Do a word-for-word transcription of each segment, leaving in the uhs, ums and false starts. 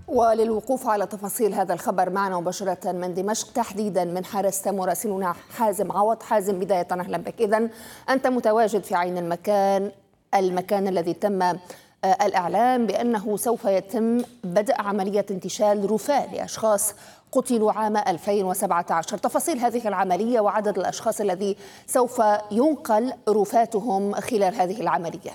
وللوقوف على تفاصيل هذا الخبر معنا مباشرة من دمشق، تحديدا من حرسة، مراسلنا حازم عوض. حازم، بداية أهلا بك. إذن أنت متواجد في عين المكان، المكان الذي تم الإعلام بأنه سوف يتم بدء عملية انتشال رفاه لأشخاص قتلوا عام ألفين وسبعة عشر. تفاصيل هذه العملية وعدد الأشخاص الذي سوف ينقل رفاتهم خلال هذه العملية.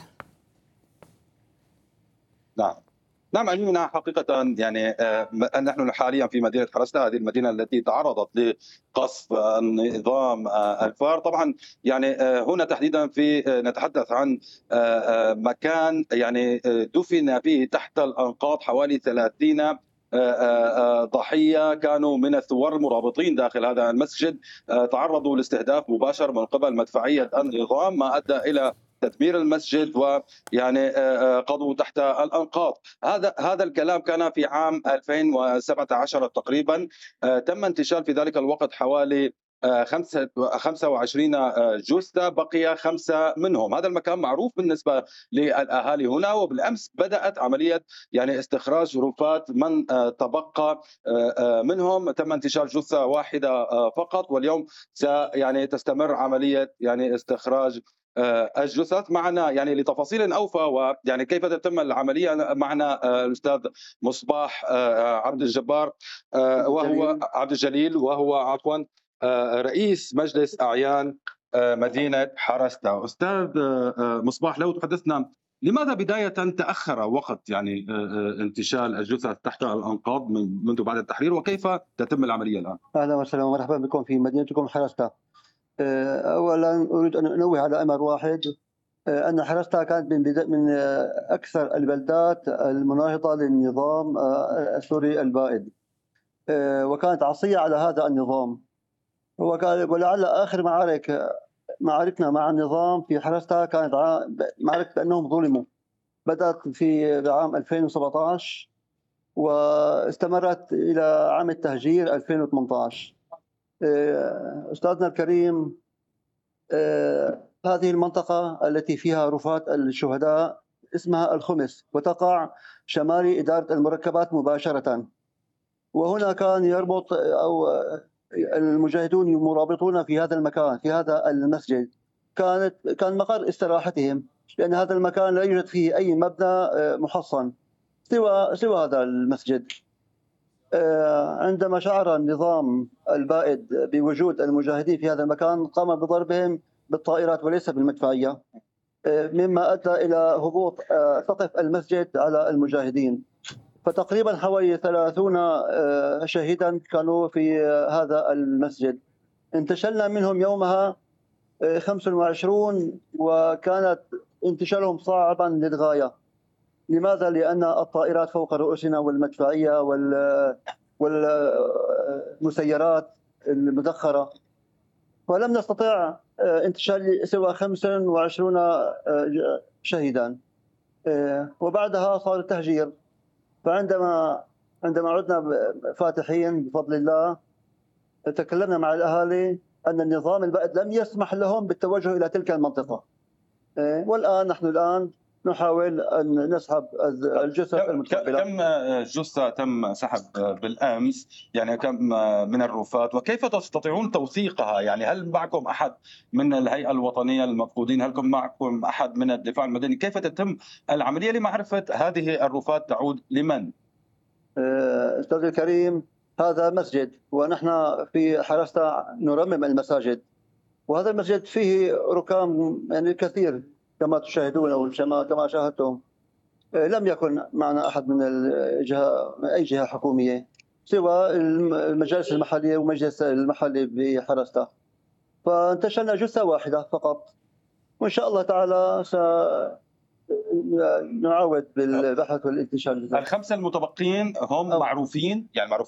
نعم نعم أمينة، حقيقة يعني آه نحن حاليا في مدينة حرستا، هذه المدينة التي تعرضت لقصف نظام آه الفار. طبعا يعني آه هنا تحديدا في آه نتحدث عن آه آه مكان يعني آه دفن فيه تحت الأنقاض حوالي ثلاثين ضحية كانوا من الثوار المرابطين داخل هذا المسجد، تعرضوا لاستهداف مباشر من قبل مدفعية النظام، ما أدى إلى تدمير المسجد ويعني قضوا تحت الأنقاض. هذا هذا الكلام كان في عام ألفين وسبعة عشر تقريبا. تم انتشال في ذلك الوقت حوالي خمسة وعشرين جثة، بقي خمسة منهم. هذا المكان معروف بالنسبة للأهالي هنا، وبالأمس بدأت عملية يعني استخراج رفات من تبقى منهم. تم انتشال جثة واحدة فقط، واليوم يعني تستمر عملية يعني استخراج الجثث. معنا يعني لتفاصيل أوفى ويعني كيف تتم العملية معنا الأستاذ مصباح عبد الجبار وهو عبد الجليل وهو عفوا رئيس مجلس أعيان مدينة حرستا. أستاذ مصباح، لو تحدثنا لماذا بداية تأخر وقت يعني انتشال الجثث تحت الأنقاض منذ بعد التحرير، وكيف تتم العملية الآن؟ أهلا وسهلا ومرحبا بكم في مدينتكم حرستا. أولا أريد أن أنوه على أمر واحد، أن حرستا كانت من من أكثر البلدات المناهضة للنظام السوري البائد، وكانت عصية على هذا النظام. ولعل آخر معارك معاركنا مع النظام في حرستا كانت معركة بأنهم ظلموا، بدأت في عام ألفين وسبعة عشر واستمرت إلى عام التهجير ألفين وثمانية عشر. أستاذنا الكريم، هذه المنطقة التي فيها رفات الشهداء اسمها الخمس، وتقع شمال إدارة المركبات مباشرة. وهنا كان يربط أو المجاهدون مرابطون في هذا المكان، في هذا المسجد كانت كان مقر استراحتهم، لأن هذا المكان لا يوجد فيه أي مبنى محصن سوى سوى هذا المسجد. عندما شعر النظام البائد بوجود المجاهدين في هذا المكان قام بضربهم بالطائرات وليس بالمدفعية، مما أدى إلى هبوط سقف المسجد على المجاهدين. فتقريبا حوالي ثلاثين شهيدا كانوا في هذا المسجد. انتشلنا منهم يومها خمسة وعشرين، وكانت انتشالهم صعبا للغاية. لماذا؟ لأن الطائرات فوق رؤوسنا والمدفعية والمسيرات المدخرة، ولم نستطع انتشال سوى خمسة وعشرين شهيدا. وبعدها صار التهجير. فعندما عندما عدنا فاتحين بفضل الله، تكلمنا مع الأهالي أن النظام البائد لم يسمح لهم بالتوجه إلى تلك المنطقة. والآن نحن الآن نحاول أن نسحب الجثث المتقبلة. كم جثة تم سحب بالأمس؟ يعني كم من الرفات، وكيف تستطيعون توثيقها؟ يعني هل معكم أحد من الهيئة الوطنية للمفقودين؟ هل معكم أحد من الدفاع المدني؟ كيف تتم العملية لمعرفة هذه الرفات تعود لمن؟ أستاذ الكريم، هذا مسجد، ونحن في حرستا نرمم المساجد، وهذا المسجد فيه ركام يعني كثير كما تشاهدون أو كما شاهدتم. لم يكن معنا أحد من الجهة أي جهة حكومية سوى المجالس المحلية ومجلس المحلي بحرستا. فانتشلنا جثة واحدة فقط، وإن شاء الله تعالى سنعاود بالبحث والانتشال. الخمسة المتبقين هم معروفين، يعني معروف